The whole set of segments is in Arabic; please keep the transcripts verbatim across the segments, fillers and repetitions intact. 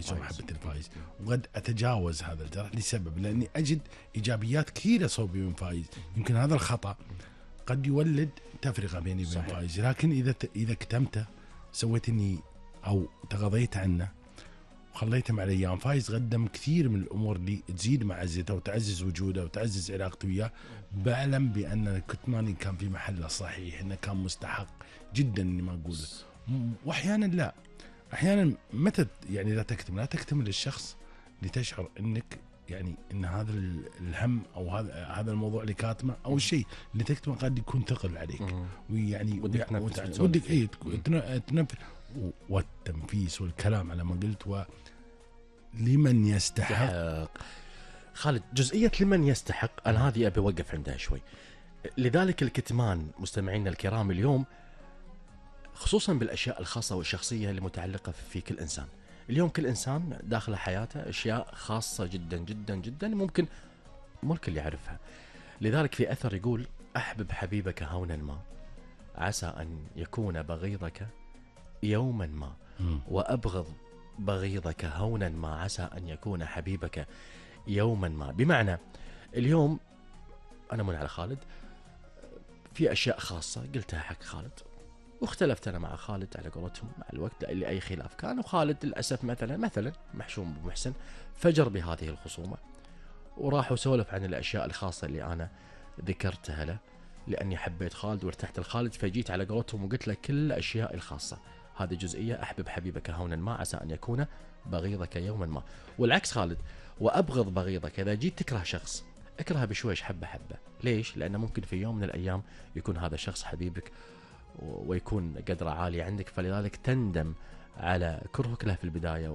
الفايز ومحبة الفايز، وقد أتجاوز هذا الجرح لسبب لأني أجد إيجابيات كثيرة صوبي من فايز. يمكن هذا الخطأ قد يولد تفرقة بيني وبين فايز، لكن إذا إذا كتمته سويت إني أو تغاضيت عنه وخليته مع الأيام، فايز قدم كثير من الأمور اللي تزيد معزته وتعزز وجوده وتعزز علاقتي وياه. بعلم بأن كتماني كان في محله صحيح، إنه كان مستحق جدا إني ما أقوله. وأحيانا لا، أحيانا متى يعني لا تكتم لا تكتم للشخص لتشعر إنك يعني إن هذا الهم أو هذا هذا الموضوع اللي كاتمه أو الشيء اللي تكتمه قد يكون ثقل عليك، ويعني ودك ودك إيه تنفس. والتنفيس والكلام على ما قلت، ولمن يستحق. خالد، جزئية لمن يستحق أنا هذه أبي أوقف عندها شوي. لذلك الكتمان مستمعينا الكرام اليوم، خصوصا بالأشياء الخاصة والشخصية اللي متعلقة في كل إنسان. اليوم كل إنسان داخل حياته أشياء خاصة جدا جدا جدا ممكن مو الكل يعرفها. لذلك في أثر يقول: أحبب حبيبك هونا ما عسى أن يكون بغيضك يوما ما، وأبغض بغيضك هونا ما عسى أن يكون حبيبك يوما ما. بمعنى اليوم أنا من على خالد في أشياء خاصة قلتها حق خالد، واختلفت أنا مع خالد على قولتهم مع الوقت لأي خلاف كان، وخالد للأسف مثلا مثلا محشوم بمحسن فجر بهذه الخصومة وراح وسولف عن الأشياء الخاصة اللي أنا ذكرتها له، لأني حبيت خالد وارتحت لخالد، فجيت على قولتهم وقلت له كل الأشياء الخاصة. هذه جزئية: أحبب حبيبك هونا ما عسى أن يكون بغيضك يوما ما. والعكس خالد: وأبغض بغيضك. إذا جيت تكره شخص اكرهه بشويش حبة حبة. ليش؟ لأنه ممكن في يوم من الأيام يكون هذا الشخص حبيبك ويكون قدره عالي عندك، فلذلك تندم على كرهك له في البداية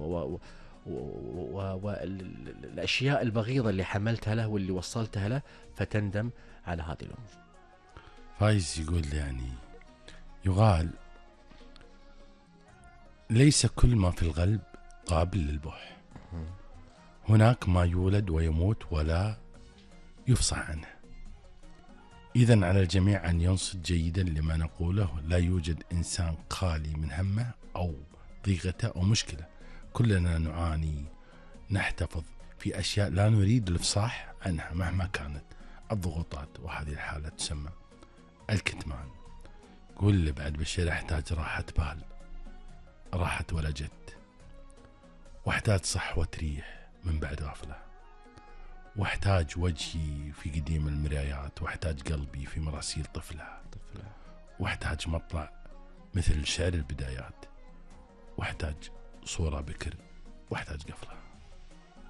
والأشياء البغيضة اللي حملتها له واللي وصلتها له، فتندم على هذه الأمور. فايز يقول يعني يقال: ليس كل ما في القلب قابل للبح، هناك ما يولد ويموت ولا يفصح عنه. إذن على الجميع أن ينصت جيدا لما نقوله. لا يوجد إنسان خالي من همه أو ضيقته أو مشكلة، كلنا نعاني، نحتفظ في أشياء لا نريد الإفصاح عنها مهما كانت الضغوطات، وهذه الحالة تسمى الكتمان. قول لي بعد بشير: احتاج راحة بال، راحة ولا جد، واحتاج صحوة ريح من بعد غفلة، واحتاج وجهي في قديم المرايات، واحتاج قلبي في مراسيل طفلة، واحتاج مطلع مثل شعر البدايات، واحتاج صورة بكر، واحتاج قفلة.